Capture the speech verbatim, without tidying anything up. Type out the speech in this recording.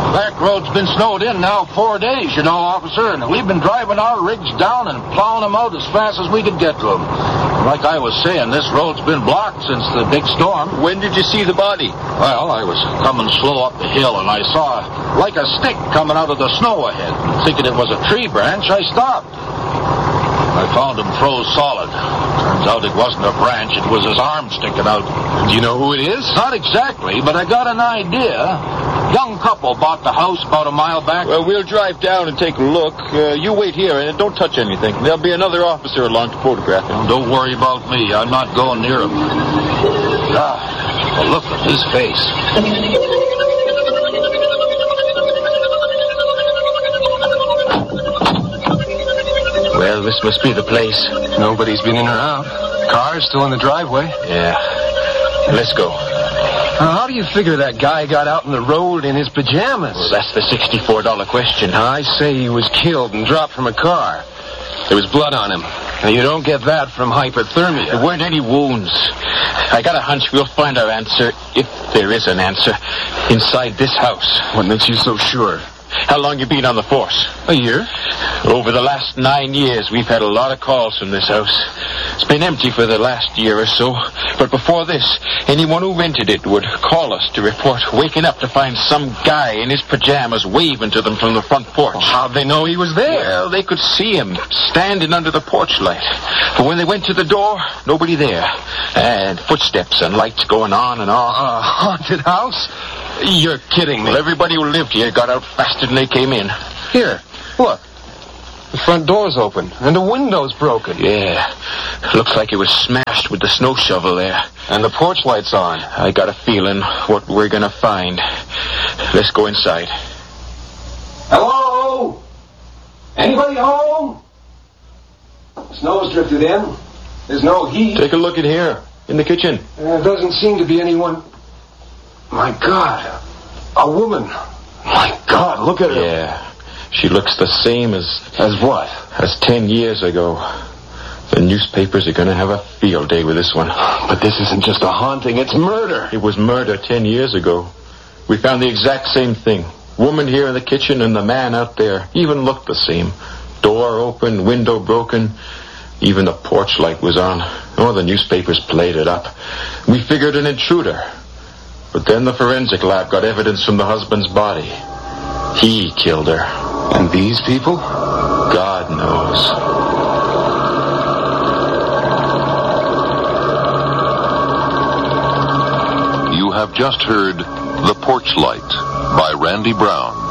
Back road's been snowed in now four days, you know, officer, and we've been driving our rigs down and plowing them out as fast as we could get to them. Like I was saying, this road's been blocked since the big storm. When did you see the body? Well, I was coming slow up the hill, and I saw like a stick coming out of the snow ahead. Thinking it was a tree branch, I stopped. I found him froze solid. Turns out it wasn't a branch, it was his arm sticking out. Do you know who it is? Not exactly, but I got an idea. Young couple bought the house about a mile back. Well, we'll drive down and take a look. Uh, you wait here and don't touch anything. There'll be another officer along to photograph him. Well, don't worry about me. I'm not going near him. Ah, well, look at his face. Well, this must be the place. Nobody's been in or out. Car's still in the driveway. Yeah. Let's go. Now, how do you figure that guy got out in the road in his pajamas? Well, that's the sixty-four dollar question. Now, I say he was killed and dropped from a car. There was blood on him. Now, you don't get that from hypothermia. There weren't any wounds. I got a hunch we'll find our answer, if there is an answer, inside this house. What makes you so sure? How long you been on the force? A year. Over the last nine years, we've had a lot of calls from this house. It's been empty for the last year or so. But before this, anyone who rented it would call us to report waking up to find some guy in his pajamas waving to them from the front porch. Well, how'd they know he was there? Well, they could see him standing under the porch light. But when they went to the door, nobody there. And footsteps and lights going on and off. A haunted house? You're kidding me. Well, everybody who lived here got out faster than they came in. Here, look. The front door's open, and the window's broken. Yeah. Looks like it was smashed with the snow shovel there. And the porch light's on. I got a feeling what we're gonna find. Let's go inside. Hello? Anybody home? Snow's drifted in. There's no heat. Take a look in here, in the kitchen. There doesn't seem to be anyone. My God. A woman. My God, look at her. Yeah. She looks the same as... As what? As ten years ago. The newspapers are going to have a field day with this one. But this isn't just a haunting, it's murder. It was murder ten years ago. We found the exact same thing. Woman here in the kitchen and the man out there even looked the same. Door open, window broken. Even the porch light was on. Oh, the newspapers played it up. We figured an intruder. But then the forensic lab got evidence from the husband's body. He killed her. And these people? God knows. You have just heard The Porch Light by Randy Brown.